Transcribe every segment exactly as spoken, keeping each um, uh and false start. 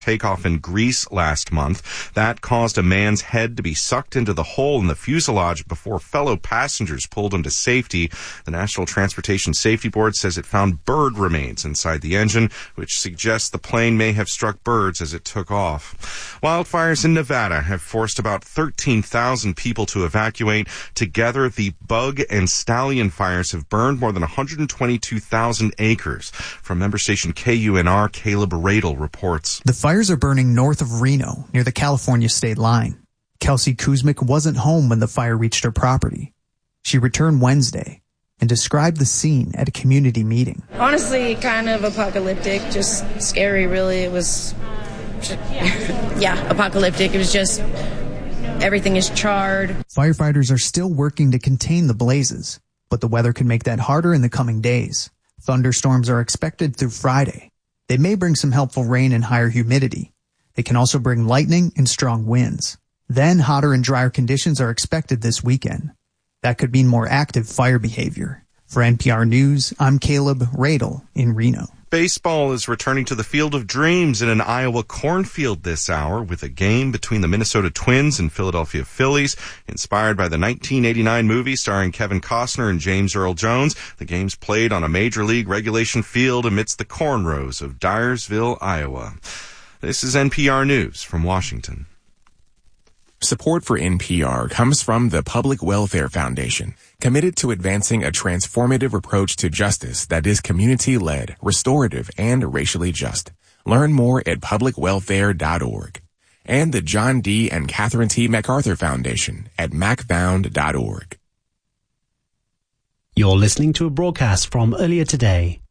takeoff in Greece last month. That caused a man's head to be sucked into the hole in the fuselage before fellow passengers pulled him to safety. The National Transportation Safety Board says it found bird remains inside the engine, which suggests the plane may have struck birds as it took off. Wildfires in Nevada have forced about thirteen thousand people to evacuate. Together, the Bug and Stallion fires have burned more than one hundred twenty-two thousand acres. From member station K U N R, Caleb Radel reports. The fires are burning north of Reno, near the California state line. Kelsey Kuzmic wasn't home when the fire reached her property. She returned Wednesday and described the scene at a community meeting. Honestly, kind of apocalyptic, just scary, really. It was, just, yeah, apocalyptic. It was just, everything is charred. Firefighters are still working to contain the blazes, but the weather could make that harder in the coming days. Thunderstorms are expected through Friday. They may bring some helpful rain and higher humidity. They can also bring lightning and strong winds. Then hotter and drier conditions are expected this weekend. That could mean more active fire behavior. For N P R News, I'm Caleb Radel in Reno. Baseball is returning to the Field of Dreams in an Iowa cornfield this hour with a game between the Minnesota Twins and Philadelphia Phillies. Inspired by the nineteen eighty-nine movie starring Kevin Costner and James Earl Jones, the game's played on a Major League regulation field amidst the cornrows of Dyersville, Iowa. This is N P R News from Washington. Support for N P R comes from the Public Welfare Foundation, committed to advancing a transformative approach to justice that is community-led, restorative, and racially just. Learn more at public welfare dot org. And the John D. and Catherine T. MacArthur Foundation at mac found dot org. You're listening to a broadcast from earlier today.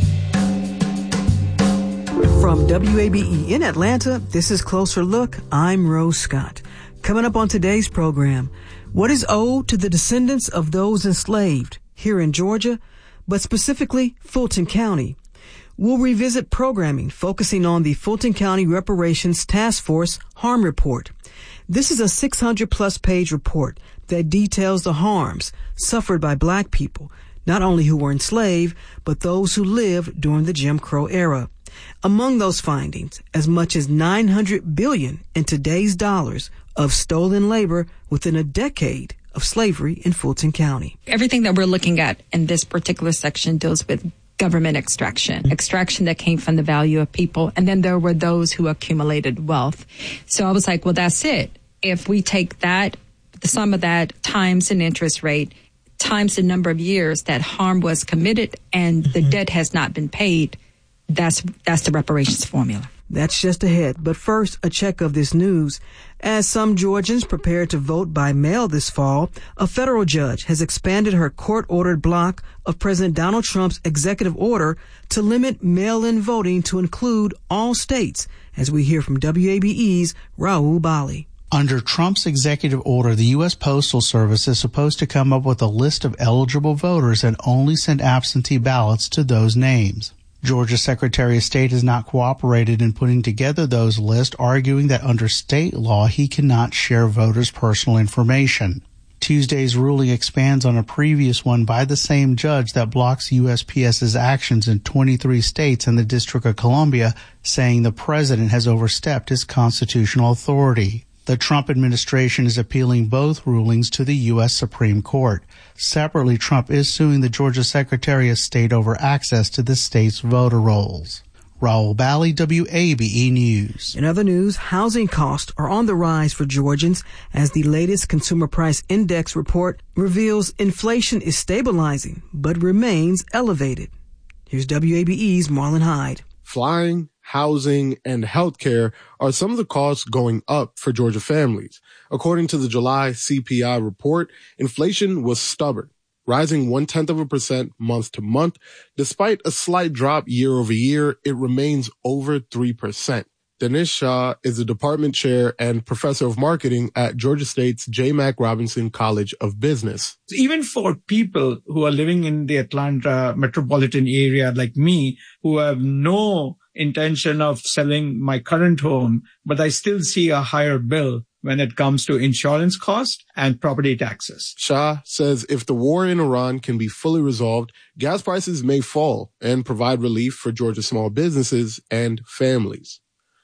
From W A B E in Atlanta, this is Closer Look. I'm Rose Scott. Coming up on today's program, what is owed to the descendants of those enslaved here in Georgia, but specifically Fulton County? We'll revisit programming focusing on the Fulton County Reparations Task Force Harm Report. This is a six hundred plus page report that details the harms suffered by black people, not only who were enslaved, but those who lived during the Jim Crow era. Among those findings, as much as nine hundred billion dollars in today's dollars of stolen labor within a decade of slavery in Fulton County. Everything that we're looking at in this particular section deals with government extraction, mm-hmm. extraction that came from the value of people. And then there were those who accumulated wealth. So I was like, well, that's it. If we take that, the sum of that times an interest rate, times the number of years that harm was committed and mm-hmm. the debt has not been paid, that's that's the reparations formula. That's just ahead. But first, a check of this news. As some Georgians prepare to vote by mail this fall, a federal judge has expanded her court-ordered block of President Donald Trump's executive order to limit mail-in voting to include all states, as we hear from W A B E's Raul Bali. Under Trump's executive order, the U S Postal Service is supposed to come up with a list of eligible voters and only send absentee ballots to those names. Georgia Secretary of State has not cooperated in putting together those lists, arguing that under state law he cannot share voters' personal information. Tuesday's ruling expands on a previous one by the same judge that blocks USPS's actions in twenty-three states and the District of Columbia, saying the president has overstepped his constitutional authority. The Trump administration is appealing both rulings to the U S Supreme Court. Separately, Trump is suing the Georgia Secretary of State over access to the state's voter rolls. Raul Bali, W A B E News. In other news, housing costs are on the rise for Georgians as the latest Consumer Price Index report reveals inflation is stabilizing but remains elevated. Here's W A B E's Marlon Hyde. Flying, housing, and healthcare are some of the costs going up for Georgia families. According to the July C P I report, inflation was stubborn, rising one-tenth of a percent month to month. Despite a slight drop year over year, it remains over three percent. Dinesh Shah is a department chair and professor of marketing at Georgia State's J. Mac Robinson College of Business. Even for people who are living in the Atlanta metropolitan area like me, who have no intention of selling my current home, but I still see a higher bill when it comes to insurance costs and property taxes. Shah says if the war in Iran can be fully resolved, gas prices may fall and provide relief for Georgia's small businesses and families.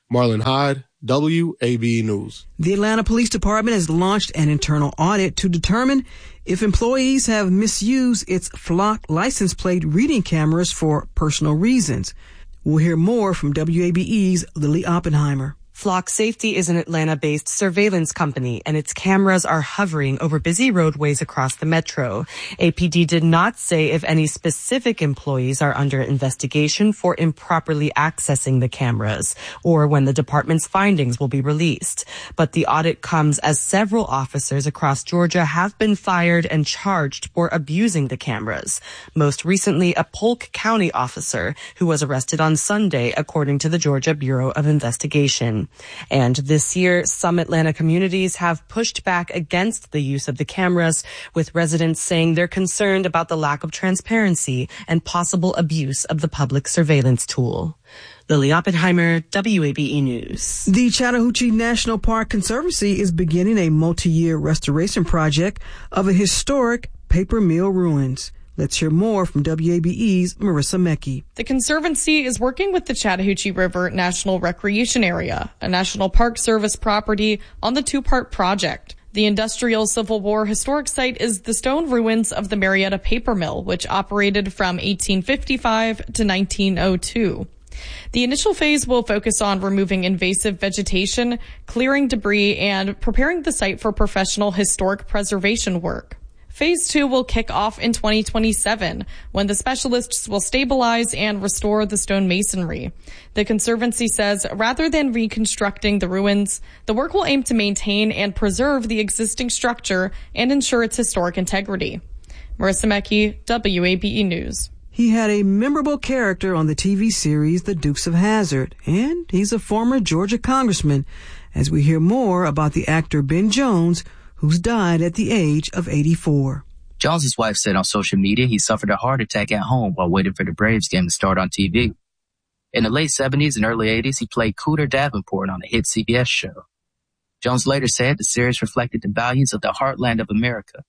Marlon Hyde, W A B E News. The Atlanta Police Department has launched an internal audit to determine if employees have misused its Flock license plate reading cameras for personal reasons. We'll hear more from W A B E's Lily Oppenheimer. Flock Safety is an Atlanta-based surveillance company, and its cameras are hovering over busy roadways across the metro. A P D did not say if any specific employees are under investigation for improperly accessing the cameras or when the department's findings will be released. But the audit comes as several officers across Georgia have been fired and charged for abusing the cameras. Most recently, a Polk County officer who was arrested on Sunday, according to the Georgia Bureau of Investigation. And this year, some Atlanta communities have pushed back against the use of the cameras, with residents saying they're concerned about the lack of transparency and possible abuse of the public surveillance tool. Lily Oppenheimer, W A B E News. The Chattahoochee National Park Conservancy is beginning a multi-year restoration project of a historic paper mill ruins. Let's hear more from W A B E's Marissa Mecki. The Conservancy is working with the Chattahoochee River National Recreation Area, a National Park Service property, on the two-part project. The industrial Civil War historic site is the stone ruins of the Marietta Paper Mill, which operated from eighteen fifty-five to nineteen oh two. The initial phase will focus on removing invasive vegetation, clearing debris, and preparing the site for professional historic preservation work. Phase two will kick off in twenty twenty-seven, when the specialists will stabilize and restore the stone masonry. The Conservancy says rather than reconstructing the ruins, the work will aim to maintain and preserve the existing structure and ensure its historic integrity. Marissa Mecki, W A B E News. He had a memorable character on the T V series The Dukes of Hazzard, and he's a former Georgia congressman, as we hear more about the actor Ben Jones, who's died at the age of eighty-four. Jones's wife said on social media he suffered a heart attack at home while waiting for the Braves game to start on T V. In the late seventies and early eighties, he played Cooter Davenport on a hit C B S show. Jones later said the series reflected the values of the heartland of America.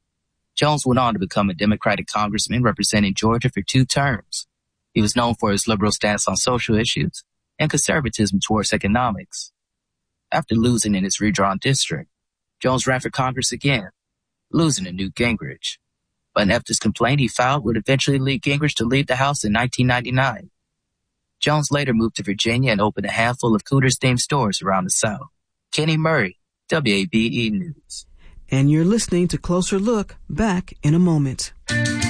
Jones went on to become a Democratic congressman representing Georgia for two terms. He was known for his liberal stance on social issues and conservatism towards economics. After losing in his redrawn district, Jones ran for Congress again, losing to Newt Gingrich. But an F complaint he filed would eventually lead Gingrich to leave the House in nineteen ninety-nine. Jones later moved to Virginia and opened a handful of Cooters-themed stores around the South. Kenny Murray, W A B E News. And you're listening to Closer Look, back in a moment.